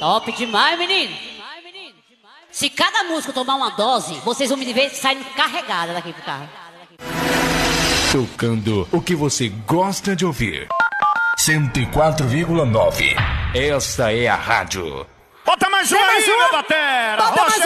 Top demais, menino. Se cada músico tomar uma dose, vocês vão me ver saindo carregada daqui pro carro. Tocando o que você gosta de ouvir. 104,9. Esta é a rádio. Bota mais uma aí, meu batera!